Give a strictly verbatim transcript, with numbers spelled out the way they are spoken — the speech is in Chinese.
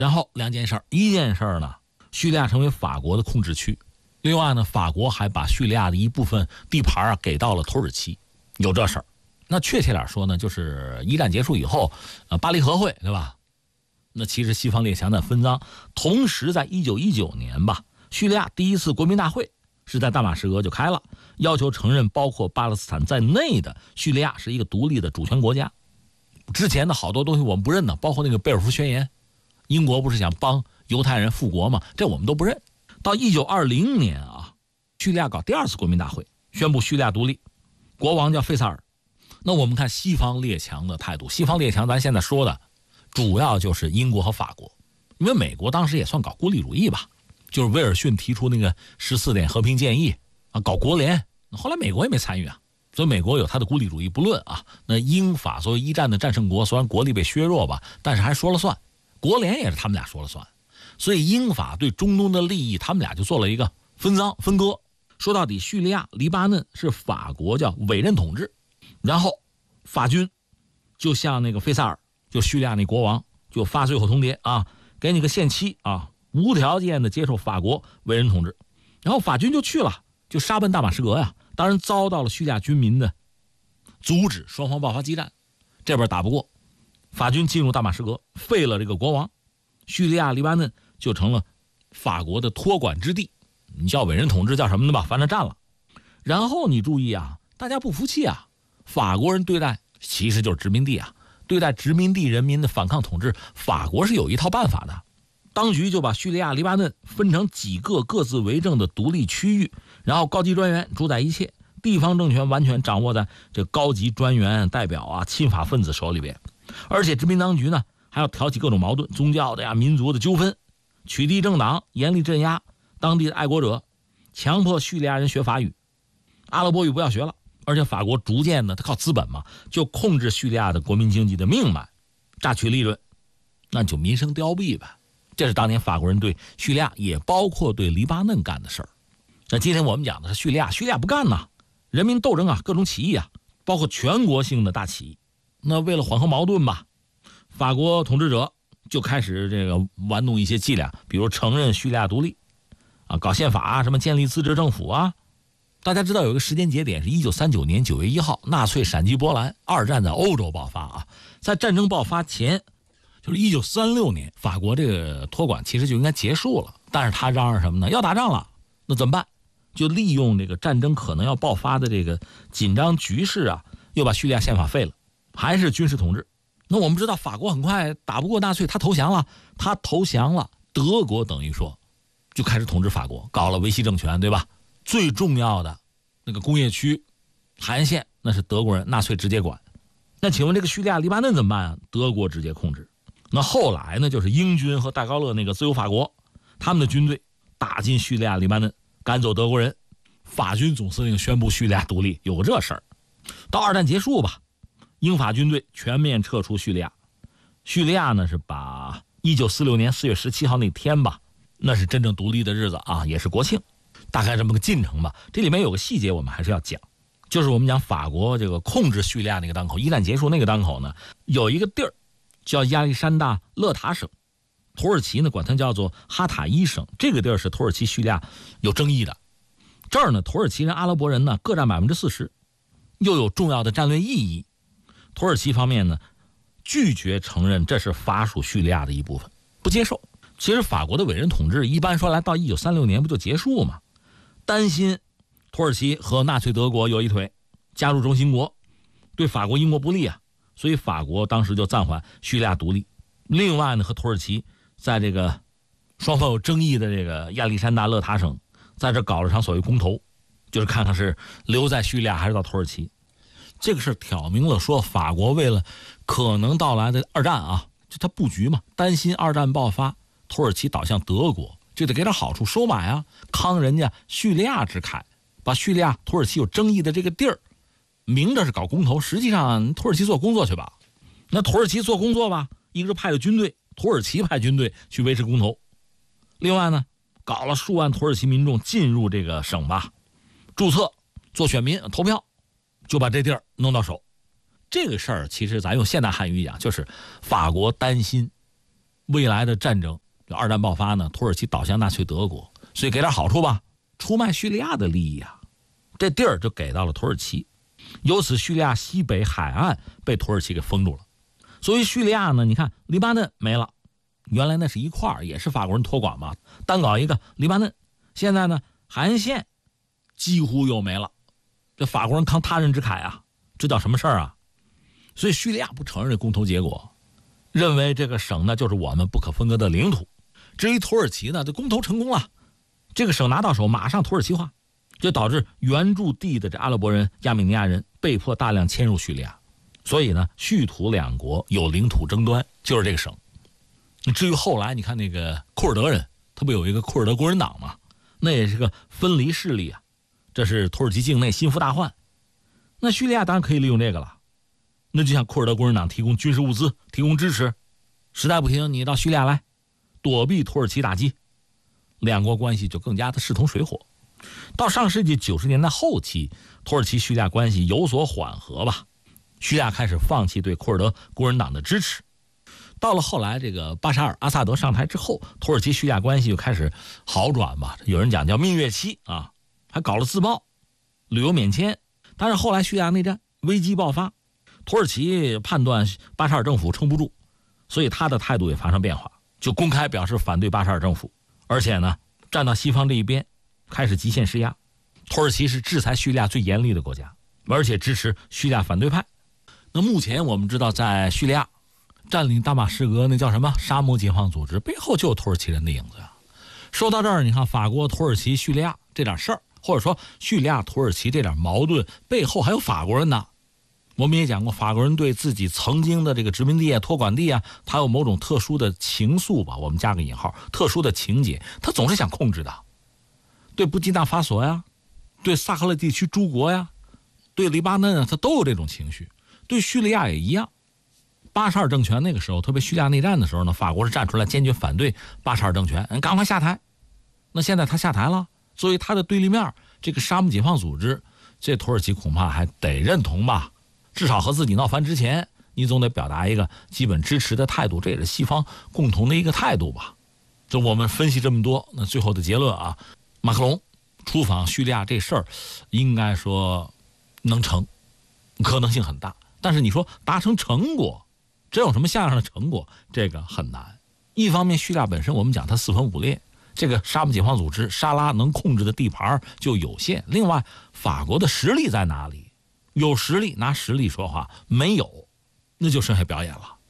然后两件事儿，一件事儿呢，叙利亚成为法国的控制区，另外呢，法国还把叙利亚的一部分地盘啊给到了土耳其，有这事儿。那确切点说呢，就是一战结束以后，呃，巴黎和会，对吧？那其实西方列强在分赃，同时在一九一九年吧，叙利亚第一次国民大会是在大马士革就开了，要求承认包括巴勒斯坦在内的叙利亚是一个独立的主权国家。之前的好多东西我们不认呢，包括那个贝尔福宣言，英国不是想帮犹太人复国吗？这我们都不认。到一九二零年啊，叙利亚搞第二次国民大会，宣布叙利亚独立，国王叫费萨尔。那我们看西方列强的态度，西方列强咱现在说的主要就是英国和法国，因为美国当时也算搞孤立主义吧，就是威尔逊提出那个十四点和平建议啊，搞国联，后来美国也没参与啊，所以美国有他的孤立主义不论啊。那英法作为一战的战胜国，虽然国力被削弱吧，但是还说了算，国联也是他们俩说了算，所以英法对中东的利益，他们俩就做了一个分赃分割。说到底，叙利亚、黎巴嫩是法国叫委任统治，然后法军就向那个费萨尔，就叙利亚那国王，就发最后通牒啊，给你个限期啊，无条件的接受法国委任统治。然后法军就去了，就杀奔大马士革呀，当然遭到了叙利亚军民的阻止，双方爆发激战，这边打不过，法军进入大马士革，废了这个国王，叙利亚、黎巴嫩就成了法国的托管之地，你叫委任统治叫什么的吧，反正占了。然后你注意啊，大家不服气啊，法国人对待其实就是殖民地啊，对待殖民地人民的反抗统治，法国是有一套办法的。当局就把叙利亚、黎巴嫩分成几个各自为政的独立区域，然后高级专员主宰一切，地方政权完全掌握在这高级专员代表啊、亲法分子手里边。而且殖民当局呢，还要挑起各种矛盾，宗教的呀、民族的纠纷，取缔政党，严厉镇压当地的爱国者，强迫叙利亚人学法语，阿拉伯语不要学了。而且法国逐渐的，他靠资本嘛，就控制叙利亚的国民经济的命脉，榨取利润，那就民生凋敝呗。这是当年法国人对叙利亚，也包括对黎巴嫩干的事儿。那今天我们讲的是叙利亚，叙利亚不干呐，人民斗争啊，各种起义啊，包括全国性的大起义。那为了缓和矛盾吧，法国统治者就开始这个玩弄一些伎俩，比如承认叙利亚独立啊，搞宪法啊，什么建立自治政府啊。大家知道有一个时间节点是一九三九年九月一号，纳粹闪击波兰，二战在欧洲爆发啊。在战争爆发前，就是一九三六年，法国这个托管其实就应该结束了，但是他嚷嚷什么呢？要打仗了，那怎么办？就利用这个战争可能要爆发的这个紧张局势啊，又把叙利亚宪法废了，还是军事统治。那我们知道法国很快打不过纳粹，他投降了，他投降了，德国等于说就开始统治法国，搞了维希政权，对吧？最重要的那个工业区海岸线，那是德国人，纳粹直接管。那请问这个叙利亚、黎巴嫩怎么办啊？德国直接控制。那后来呢，就是英军和戴高乐那个自由法国，他们的军队打进叙利亚、黎巴嫩，赶走德国人，法军总司令宣布叙利亚独立，有个这事儿。到二战结束吧，英法军队全面撤出叙利亚。叙利亚呢是把一九四六年四月十七号那天吧，那是真正独立的日子啊，也是国庆。大概这么个进程吧。这里面有个细节我们还是要讲，就是我们讲法国这个控制叙利亚那个当口，一战结束那个当口呢，有一个地儿叫亚历山大勒塔省，土耳其呢管它叫做哈塔伊省，这个地儿是土耳其叙利亚有争议的。这儿呢，土耳其人、阿拉伯人呢各占百分之四十，又有重要的战略意义。土耳其方面呢拒绝承认这是法属叙利亚的一部分，不接受。其实法国的委任统治一般说来到一九三六年不就结束吗？担心土耳其和纳粹德国有一腿，加入中心国对法国、英国不利啊，所以法国当时就暂缓叙利亚独立。另外呢，和土耳其在这个双方有争议的这个亚历山大勒塔省，在这搞了场所谓公投，就是看看是留在叙利亚还是到土耳其。这个事挑明了说，法国为了可能到来的二战啊，就他布局嘛，担心二战爆发，土耳其倒向德国，就得给点好处收买啊，康人家叙利亚之凯，把叙利亚、土耳其有争议的这个地儿，明着是搞公投，实际上土耳其做工作去吧。那土耳其做工作吧，一个是派了军队，土耳其派军队去维持公投，另外呢，搞了数万土耳其民众进入这个省吧，注册做选民投票，就把这地儿弄到手。这个事儿其实咱用现代汉语讲，就是法国担心未来的战争，就二战爆发呢，土耳其倒向纳粹德国，所以给点好处吧，出卖叙利亚的利益啊，这地儿就给到了土耳其。由此，叙利亚西北海岸被土耳其给封住了。所以叙利亚呢，你看黎巴嫩没了，原来那是一块儿，也是法国人托管嘛，单搞一个黎巴嫩。现在呢，海岸线几乎又没了，这法国人慷他人之慨啊，这叫什么事儿啊？所以叙利亚不承认这公投结果，认为这个省呢就是我们不可分割的领土。至于土耳其呢，这公投成功了，这个省拿到手马上土耳其化，就导致原住地的这阿拉伯人、亚美尼亚人被迫大量迁入叙利亚。所以呢，叙土两国有领土争端，就是这个省。至于后来你看那个库尔德人，他不有一个库尔德工人党吗？那也是个分离势力啊，这是土耳其境内心腹大患。那叙利亚当然可以利用这个了，那就向库尔德工人党提供军事物资，提供支持，实在不行你到叙利亚来躲避土耳其打击，两国关系就更加的势同水火。到上世纪九十年代后期，土耳其叙利亚关系有所缓和吧，叙利亚开始放弃对库尔德工人党的支持。到了后来这个巴沙尔阿萨德上台之后，土耳其叙利亚关系就开始好转吧，有人讲叫蜜月期啊，还搞了自贸、旅游免签。但是后来叙利亚内战危机爆发，土耳其判断巴沙尔政府撑不住，所以他的态度也发生变化，就公开表示反对巴沙尔政府，而且呢站到西方这一边，开始极限施压。土耳其是制裁叙利亚最严厉的国家，而且支持叙利亚反对派。那目前我们知道，在叙利亚占领大马士革那叫什么沙漠解放组织背后就有土耳其人的影子啊。说到这儿，你看法国、土耳其、叙利亚这点事儿，或者说叙利亚、土耳其这点矛盾背后还有法国人呢。我们也讲过，法国人对自己曾经的这个殖民地啊、托管地啊，他有某种特殊的情愫吧，我们加个引号，特殊的情节，他总是想控制的。对布基纳法索呀，对萨赫勒地区诸国呀，对黎巴嫩啊，他都有这种情绪。对叙利亚也一样。巴沙尔政权那个时候，特别叙利亚内战的时候呢，法国是站出来坚决反对巴沙尔政权，赶快下台。那现在他下台了，作为他的对立面，这个沙漠解放组织，这土耳其恐怕还得认同吧。至少和自己闹翻之前，你总得表达一个基本支持的态度，这也是西方共同的一个态度吧。就我们分析这么多，那最后的结论啊，马克龙出访叙利亚这事儿，应该说能成，可能性很大。但是你说达成成果，真有什么像样的成果，这个很难。一方面，叙利亚本身我们讲它四分五裂，这个沙漠解放组织沙拉能控制的地盘就有限。另外，法国的实力在哪里？有实力拿实力说话，没有，那就剩下表演了。